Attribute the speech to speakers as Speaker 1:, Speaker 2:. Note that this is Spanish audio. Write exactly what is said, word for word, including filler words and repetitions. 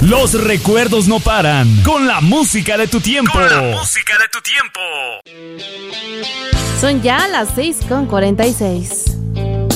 Speaker 1: Los recuerdos no paran. Con la música de tu tiempo.
Speaker 2: Con la música de tu tiempo.
Speaker 3: Son ya las seis con cuarenta y seis.